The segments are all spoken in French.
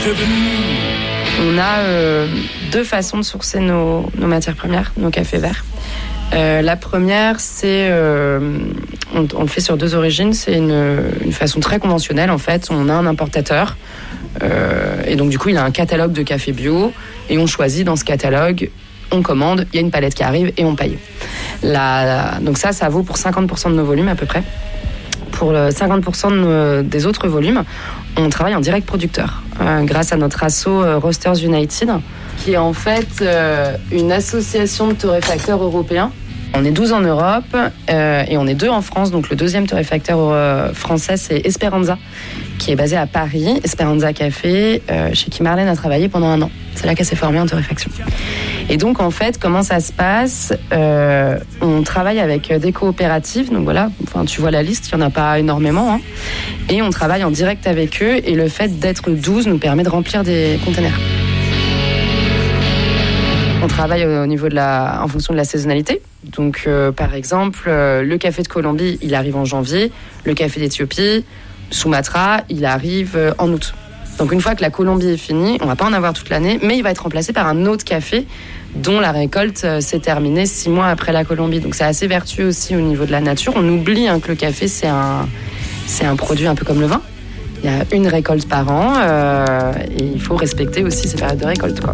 On a deux façons de sourcer nos matières premières, nos cafés verts. La première, c'est on le fait sur deux origines. C'est une façon très conventionnelle. En fait, on a un importateur et donc du coup, il a un catalogue de café bio et on choisit dans ce catalogue. On commande, il y a une palette qui arrive et on paye. Donc ça vaut pour 50% de nos volumes à peu près. Pour 50% des autres volumes, on travaille en direct producteur grâce à notre asso Roasters United, qui est en fait une association de torréfacteurs européens. On est 12 en Europe et on est 2 en France. Donc le deuxième torréfacteur français, c'est Esperanza, qui est basé à Paris. Esperanza Café, chez qui Marlène a travaillé pendant 1 an. C'est là qu'elle s'est formée en torréfaction. Et donc en fait, comment ça se passe ? On travaille avec des coopératives. Donc voilà, enfin, tu vois la liste, il n'y en a pas énormément. Hein. Et on travaille en direct avec eux. Et le fait d'être 12 nous permet de remplir des containers. On travaille au niveau en fonction de la saisonnalité. Donc, par exemple, le café de Colombie, il arrive en janvier. Le café d'Éthiopie, Sumatra, il arrive en août. Donc, une fois que la Colombie est finie, on ne va pas en avoir toute l'année, mais il va être remplacé par un autre café dont la récolte s'est terminée 6 mois après la Colombie. Donc, c'est assez vertueux aussi au niveau de la nature. On oublie que le café, c'est un produit un peu comme le vin. Il y a une récolte par an et il faut respecter aussi ces périodes de récolte, quoi.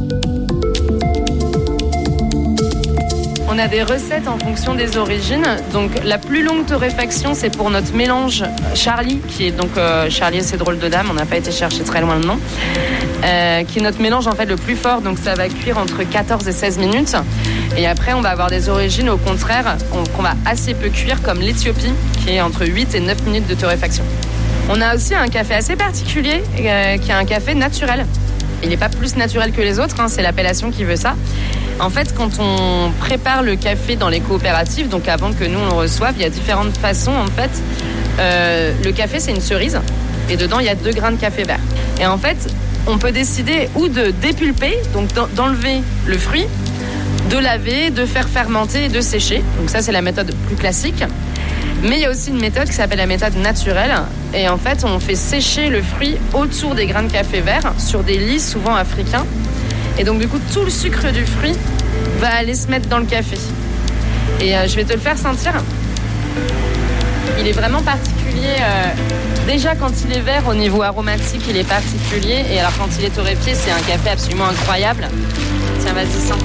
On a des recettes en fonction des origines. Donc la plus longue torréfaction, c'est pour notre mélange Charlie, qui est donc Charlie, c'est drôle de dame, on n'a pas été chercher très loin le nom, qui est notre mélange en fait le plus fort. Donc ça va cuire entre 14 et 16 minutes. Et après, on va avoir des origines au contraire qu'on va assez peu cuire, comme l'Éthiopie, qui est entre 8 et 9 minutes de torréfaction. On a aussi un café assez particulier, qui est un café naturel. Il n'est pas plus naturel que les autres, c'est l'appellation qui veut ça. En fait, quand on prépare le café dans les coopératives, donc avant que nous on le reçoive, il y a différentes façons. En fait, le café c'est une cerise et dedans il y a 2 grains de café vert. Et en fait, on peut décider ou de dépulper, donc d'enlever le fruit, de laver, de faire fermenter et de sécher. Donc ça c'est la méthode plus classique. Mais il y a aussi une méthode qui s'appelle la méthode naturelle. Et en fait, on fait sécher le fruit autour des grains de café vert sur des lits souvent africains. Et donc du coup, tout le sucre du fruit va aller se mettre dans le café. Et je vais te le faire sentir. Il est vraiment particulier. Déjà, quand il est vert, au niveau aromatique, il est particulier. Et alors, quand il est torréfié, c'est un café absolument incroyable. Tiens, vas-y, sens.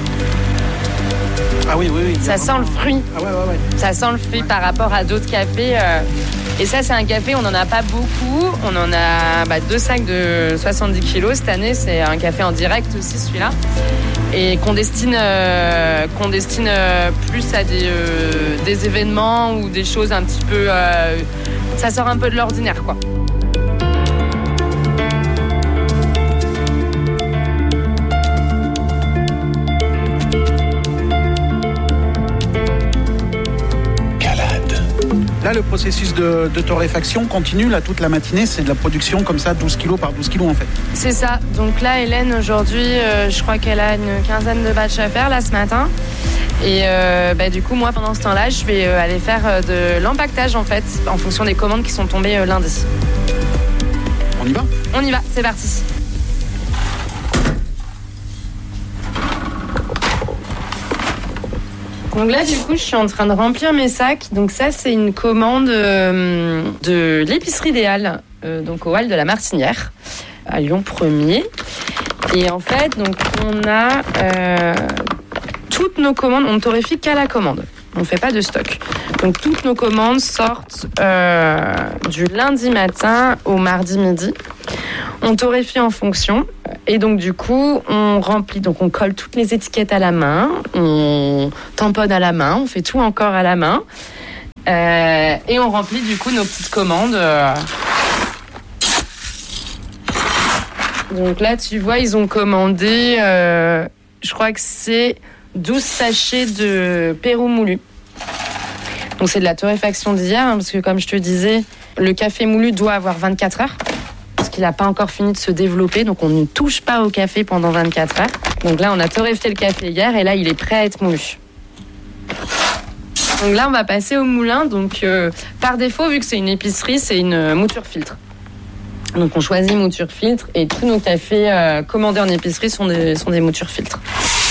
Ah oui. Ça sent le fruit. Ah ouais. Ça sent le fruit par rapport à d'autres cafés. Et ça, c'est un café, on n'en a pas beaucoup. On en a 2 sacs de 70 kilos cette année. C'est un café en direct aussi, celui-là. Et qu'on destine plus à des événements ou des choses un petit peu... ça sort un peu de l'ordinaire, quoi. Là, le processus de torréfaction continue là, toute la matinée. C'est de la production comme ça, 12 kilos par 12 kilos en fait. C'est ça. Donc là, Hélène, aujourd'hui, je crois qu'elle a une quinzaine de batchs à faire là ce matin. Et du coup, moi, pendant ce temps-là, je vais aller faire de l'empaquetage en fait, en fonction des commandes qui sont tombées lundi. On y va ? On y va, c'est parti. Donc là, du coup, je suis en train de remplir mes sacs. Donc ça, c'est une commande de l'épicerie des Halles, donc aux Halles de la Martinière, à Lyon 1er. Et en fait, donc on a toutes nos commandes, on ne torréfie qu'à la commande. On ne fait pas de stock. Donc toutes nos commandes sortent du lundi matin au mardi midi. On torréfie en fonction. Et donc du coup, on remplit, donc on colle toutes les étiquettes à la main, on tamponne à la main, on fait tout encore à la main. Et on remplit du coup nos petites commandes. Donc là, tu vois, ils ont commandé, je crois que c'est 12 sachets de Pérou moulu. Donc c'est de la torréfaction d'hier, parce que comme je te disais, le café moulu doit avoir 24 heures. Parce qu'il n'a pas encore fini de se développer, donc on ne touche pas au café pendant 24 heures. Donc là, on a torréfié le café hier, et là, il est prêt à être moulu. Donc là, on va passer au moulin. Donc par défaut, vu que c'est une épicerie, c'est une mouture filtre. Donc on choisit mouture filtre et tous nos cafés commandés en épicerie sont des moutures filtres.